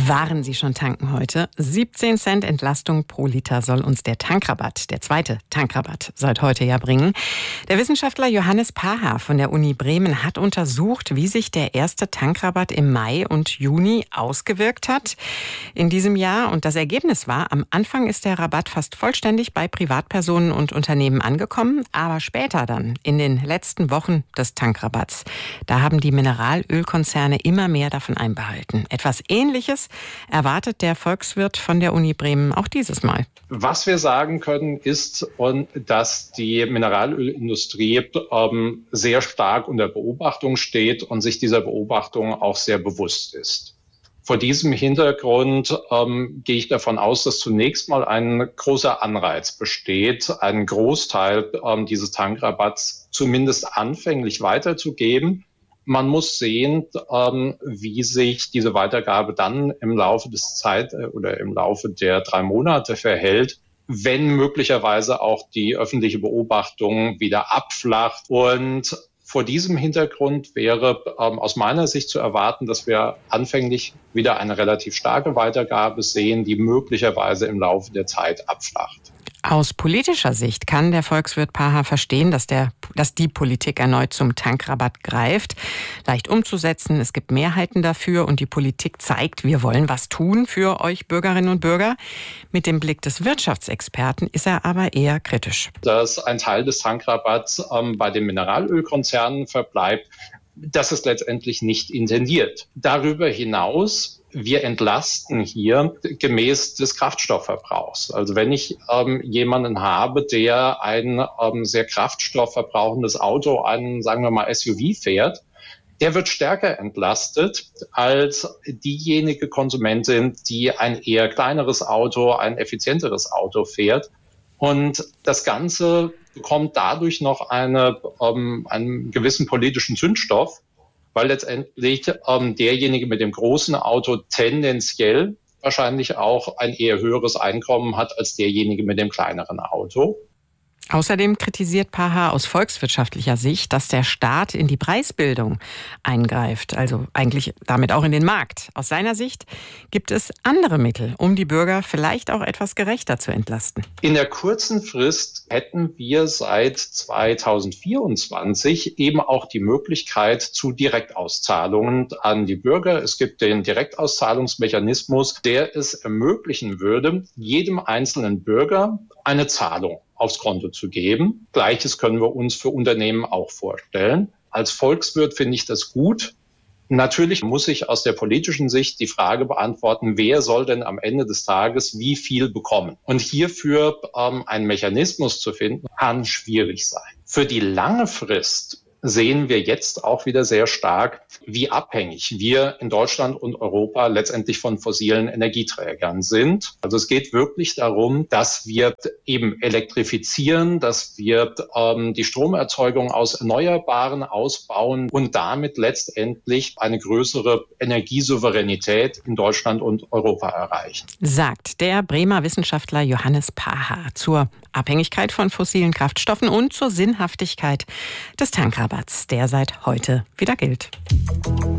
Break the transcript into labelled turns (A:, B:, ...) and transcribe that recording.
A: Waren Sie schon tanken heute? 17 Cent Entlastung pro Liter soll uns der Tankrabatt, der zweite Tankrabatt, seit heute ja bringen. Der Wissenschaftler Johannes Paha von der Uni Bremen hat untersucht, wie sich der erste Tankrabatt im Mai und Juni ausgewirkt hat in diesem Jahr. Und das Ergebnis war, am Anfang ist der Rabatt fast vollständig bei Privatpersonen und Unternehmen angekommen. Aber später dann, in den letzten Wochen des Tankrabatts, da haben die Mineralölkonzerne immer mehr davon einbehalten. Etwas Ähnliches erwartet der Volkswirt von der Uni Bremen auch dieses Mal.
B: Was wir sagen können, ist, dass die Mineralölindustrie sehr stark unter Beobachtung steht und sich dieser Beobachtung auch sehr bewusst ist. Vor diesem Hintergrund gehe ich davon aus, dass zunächst mal ein großer Anreiz besteht, einen Großteil dieses Tankrabatts zumindest anfänglich weiterzugeben. Man muss sehen, wie sich diese Weitergabe dann im Laufe im Laufe der 3 Monate verhält, wenn möglicherweise auch die öffentliche Beobachtung wieder abflacht. Und vor diesem Hintergrund wäre aus meiner Sicht zu erwarten, dass wir anfänglich wieder eine relativ starke Weitergabe sehen, die möglicherweise im Laufe der Zeit abflacht.
A: Aus politischer Sicht kann der Volkswirt Paha verstehen, dass die Politik erneut zum Tankrabatt greift. Leicht umzusetzen, es gibt Mehrheiten dafür und die Politik zeigt, wir wollen was tun für euch Bürgerinnen und Bürger. Mit dem Blick des Wirtschaftsexperten ist er aber eher kritisch.
B: Dass ein Teil des Tankrabatts bei den Mineralölkonzernen verbleibt, das ist letztendlich nicht intendiert. Darüber hinaus, wir entlasten hier gemäß des Kraftstoffverbrauchs. Also wenn ich jemanden habe, der ein sehr kraftstoffverbrauchendes Auto, sagen wir mal SUV fährt, der wird stärker entlastet als diejenige Konsumentin, die ein eher kleineres Auto, ein effizienteres Auto fährt. Und das Ganze bekommt dadurch noch einen gewissen politischen Zündstoff, weil letztendlich derjenige mit dem großen Auto tendenziell wahrscheinlich auch ein eher höheres Einkommen hat als derjenige mit dem kleineren Auto.
A: Außerdem kritisiert Paha aus volkswirtschaftlicher Sicht, dass der Staat in die Preisbildung eingreift, also eigentlich damit auch in den Markt. Aus seiner Sicht gibt es andere Mittel, um die Bürger vielleicht auch etwas gerechter zu entlasten.
B: In der kurzen Frist hätten wir seit 2024 eben auch die Möglichkeit zu Direktauszahlungen an die Bürger. Es gibt den Direktauszahlungsmechanismus, der es ermöglichen würde, jedem einzelnen Bürger eine Zahlung aufs Konto zu geben. Gleiches können wir uns für Unternehmen auch vorstellen. Als Volkswirt finde ich das gut. Natürlich muss ich aus der politischen Sicht die Frage beantworten, wer soll denn am Ende des Tages wie viel bekommen? Und hierfür einen Mechanismus zu finden, kann schwierig sein. Für die lange Frist sehen wir jetzt auch wieder sehr stark, wie abhängig wir in Deutschland und Europa letztendlich von fossilen Energieträgern sind. Also es geht wirklich darum, dass wir eben elektrifizieren, dass wir die Stromerzeugung aus Erneuerbaren ausbauen und damit letztendlich eine größere Energiesouveränität in Deutschland und Europa erreichen.
A: Sagt der Bremer Wissenschaftler Johannes Paha zur Abhängigkeit von fossilen Kraftstoffen und zur Sinnhaftigkeit des Tankrabatts, der seit heute wieder gilt.